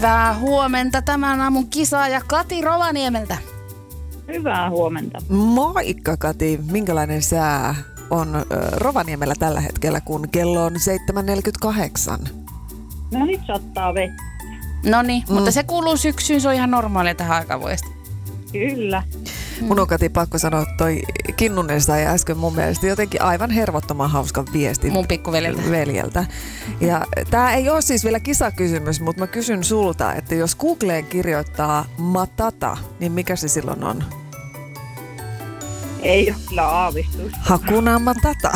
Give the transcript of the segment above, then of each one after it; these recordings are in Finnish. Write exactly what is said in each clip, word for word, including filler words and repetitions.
Hyvää huomenta tämän aamun kisaaja Kati Rovaniemeltä. Hyvää huomenta. Moikka Kati, minkälainen sää on ö, Rovaniemellä tällä hetkellä, kun kello on seitsemän neljäkymmentäkahdeksan? No nyt sattaa vettä. Noniin, Mm. mutta se kuuluu syksyyn, se on ihan normaalia tähän aikavuodesta. Kyllä. Mun on Kati pakko sanoa, että toi Kinnunen sai äsken mun mielestä jotenkin aivan hervottoman hauskan viestin Mun pikkuveljeltä. veljeltä. Ja tää ei ole siis vielä kisakysymys, mutta mä kysyn sulta, että jos Googleen kirjoittaa matata, niin mikä se silloin on? Ei ole kyllä aavistusta. Hakuna matata.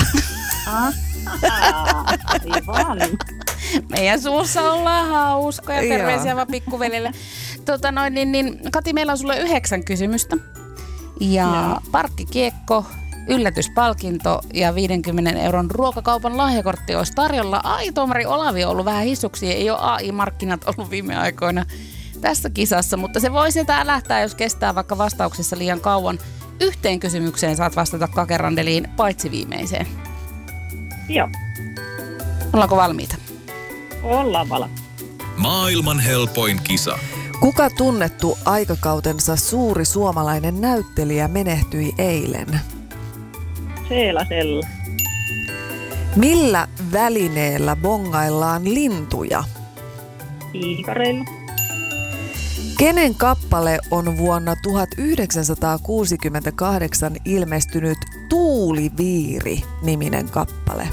Aivan. Meidän suussa ollaan hauskoja, Joo. terveisiä vaan pikkuvelille. Tota noin, niin, niin, Kati, meillä on sulle yhdeksän kysymystä. Ja Joo. parkkikiekko, yllätyspalkinto ja viidenkymmenen euron ruokakaupan lahjakortti olisi tarjolla. Ai, tuomari Olavi on ollut vähän hissuksi, ei ole A I-markkinat ollut viime aikoina tässä kisassa, mutta se voi sieltä älähtää, jos kestää vaikka vastauksessa liian kauan. Yhteen kysymykseen saat vastata kakerandeliin, paitsi viimeiseen. Joo, Ollaanko valmiita? ollaan vala. Maailman helpoin kisa. Kuka tunnettu aikakautensa suuri suomalainen näyttelijä menehtyi eilen? Seela Sella. Millä välineellä bongaillaan lintuja? Iikareilla. Kenen kappale on vuonna tuhatyhdeksänsataakuusikymmentäkahdeksan ilmestynyt Tuuliviiri-niminen kappale?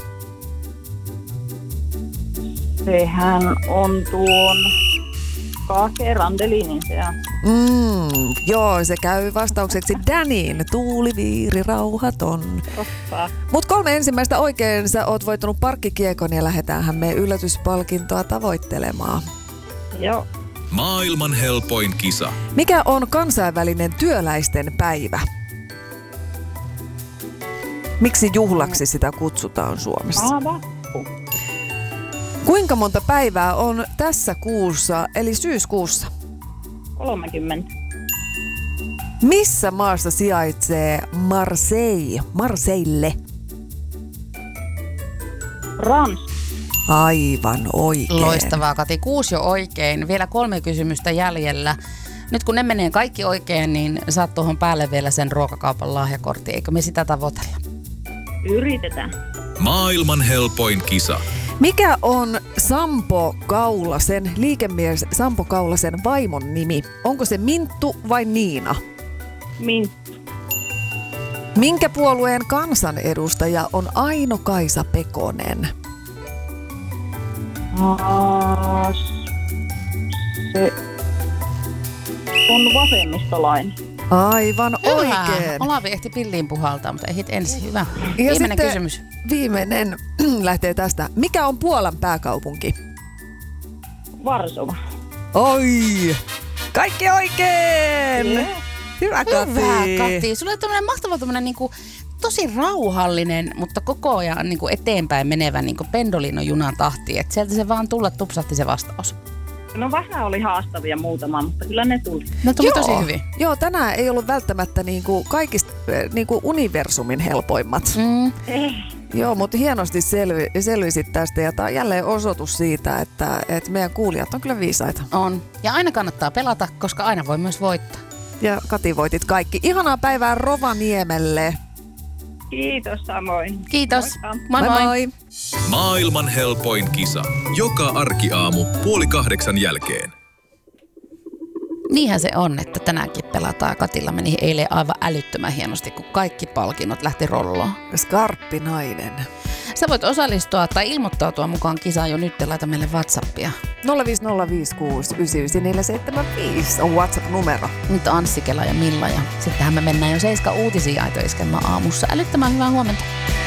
Sehän on tuon Kake Randelinin se on. Mm, joo, se käy vastaukseksi Danin. Tuuliviiri, rauhaton. Totta. Mut kolme ensimmäistä oikein sä oot voittanut parkkikiekon ja lähdetäänhän me yllätyspalkintoa tavoittelemaan. Joo. Maailman helpoin kisa. Mikä on kansainvälinen työläisten päivä? Miksi juhlaksi sitä kutsutaan Suomessa? Aa, vappu. Kuinka monta päivää on tässä kuussa, eli syyskuussa? kolmekymmentä. Missä maassa sijaitsee Marseille? Marseille. Ranska. Aivan oikein. Loistavaa, Kati. Kuusi jo oikein. Vielä kolme kysymystä jäljellä. Nyt kun ne menee kaikki oikein, niin saat tuohon päälle vielä sen ruokakaupan lahjakortti. Eikö me sitä tavoitella? Yritetään. Maailman helpoin kisa. Mikä on Sampo Kaulasen, liikemies Sampo Kaulasen vaimon nimi? Onko se Minttu vai Niina? Min. Minkä puolueen kansanedustaja on Aino-Kaisa Pekonen? Aa, se on vasemmistolainen. Aivan Hyvä. oikein. Olavi ehti pilliin puhaltaa, mutta ehit ensin. Hyvä. Ja Viimeinen sitten kysymys. Viimeinen lähtee tästä. Mikä on Puolan pääkaupunki? Varsova. Oi! Kaikki oikein! Yeah. Hyvä, Kati. Hyvä, Kati. Sulla on tämmöinen mahtava tämmöinen niinku, tosi rauhallinen, mutta koko ajan niinku eteenpäin menevä niinku pendolino-junan tahti. Et sieltä se vaan tulla tupsahti se vastaus. No vähän oli haastavia muutama, mutta kyllä ne tuli. Ne tuli Joo. tosi hyvin. Joo, tänään ei ollut välttämättä niinku kaikista eh, niinku universumin helpoimmat. Mm. Ei. Joo, mutta hienosti selvi, selvisit tästä ja tämä on jälleen osoitus siitä, että, että meidän kuulijat on kyllä viisaita. On. Ja aina kannattaa pelata, koska aina voi myös voittaa. Ja Kati, voitit kaikki. Ihanaa päivää Rovaniemelle. Kiitos samoin. Kiitos. Moikka. Moi moi. moi. Maailman helpoin kisa. Joka arkiaamu puoli kahdeksan jälkeen. Niinhän se on, että tänäänkin pelataan. Katilla meni eilen aivan älyttömän hienosti, kun kaikki palkinnot lähti rolloon. Skarppi nainen. Sä voit osallistua tai ilmoittautua mukaan kisaan jo nyt ja laita meille WhatsAppia. nolla viisi nolla viisi kuusi yhdeksän yhdeksän neljä seitsemän viisi on WhatsApp-numero. Nyt Anssi, Kela ja Milla ja sittenhän me mennään jo Seiska uutisiin Aito Iskelmän aamussa. Älyttömän hyvää huomenta.